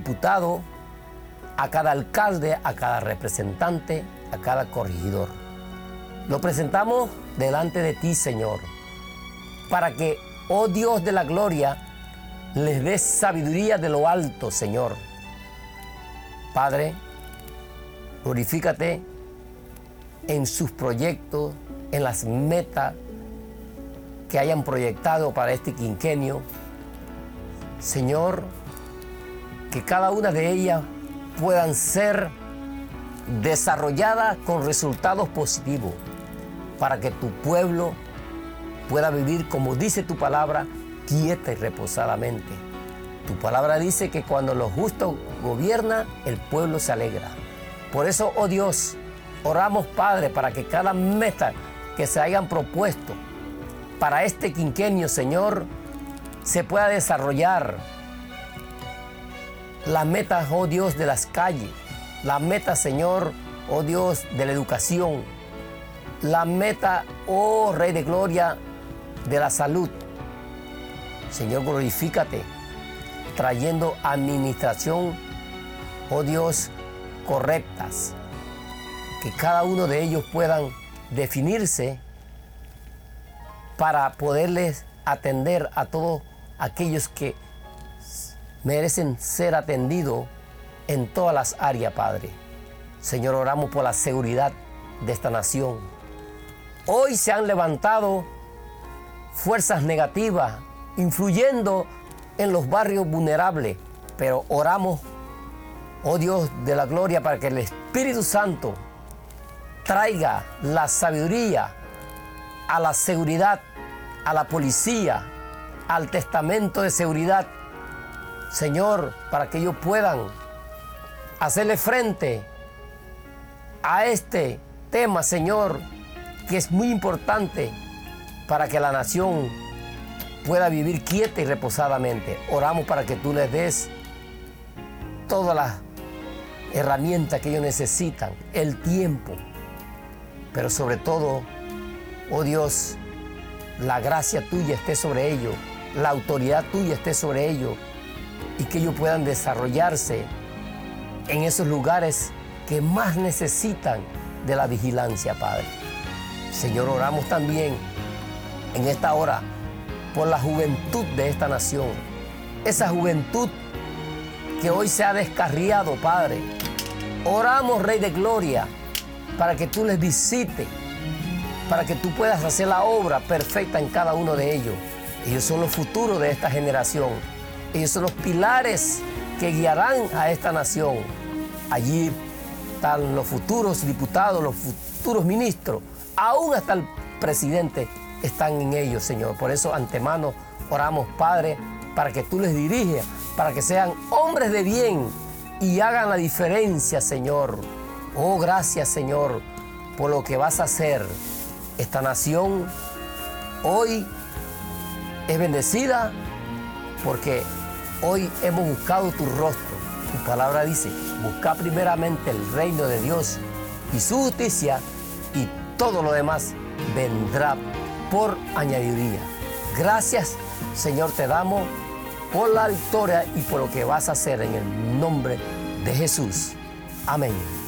diputado, a cada alcalde, a cada representante, a cada corregidor. Lo presentamos delante de ti, Señor, para que, oh Dios de la gloria, les des sabiduría de lo alto, Señor. Padre, glorifícate en sus proyectos, en las metas que hayan proyectado para este quinquenio. Señor, que cada una de ellas puedan ser desarrolladas con resultados positivos para que tu pueblo pueda vivir, como dice tu palabra, quieta y reposadamente. Tu palabra dice que cuando los justos gobiernan, el pueblo se alegra. Por eso, oh Dios, oramos, Padre, para que cada meta que se hayan propuesto para este quinquenio, Señor, se pueda desarrollar. Las metas, oh Dios, de las calles, las metas, Señor, oh Dios, de la educación, la meta, oh Rey de Gloria, de la salud. Señor, glorifícate, trayendo administración, oh Dios, correctas, que cada uno de ellos puedan definirse para poderles atender a todos aquellos que merecen ser atendidos en todas las áreas, Padre. Señor, oramos por la seguridad de esta nación. Hoy se han levantado fuerzas negativas, influyendo en los barrios vulnerables, pero oramos, oh Dios de la gloria, para que el Espíritu Santo traiga la sabiduría a la seguridad, a la policía, al testamento de seguridad, Señor, para que ellos puedan hacerle frente a este tema, Señor, que es muy importante para que la nación pueda vivir quieta y reposadamente. Oramos para que tú les des todas las herramientas que ellos necesitan, el tiempo, pero sobre todo, oh Dios, la gracia tuya esté sobre ellos, la autoridad tuya esté sobre ellos, y que ellos puedan desarrollarse en esos lugares que más necesitan de la vigilancia, Padre. Señor, oramos también en esta hora por la juventud de esta nación, esa juventud que hoy se ha descarriado, Padre. Oramos, Rey de Gloria, para que tú les visites, para que tú puedas hacer la obra perfecta en cada uno de ellos. Ellos son los futuros de esta generación. Ellos son los pilares que guiarán a esta nación. Allí están los futuros diputados, los futuros ministros, aún hasta el presidente están en ellos, Señor. Por eso, antemano, oramos, Padre, para que tú les diriges, para que sean hombres de bien y hagan la diferencia, Señor. Oh, gracias, Señor, por lo que vas a hacer. Esta nación hoy es bendecida porque hoy hemos buscado tu rostro. Tu palabra dice, busca primeramente el reino de Dios y su justicia, y todo lo demás vendrá por añadiduría. Gracias, Señor, te damos por la victoria y por lo que vas a hacer en el nombre de Jesús. Amén.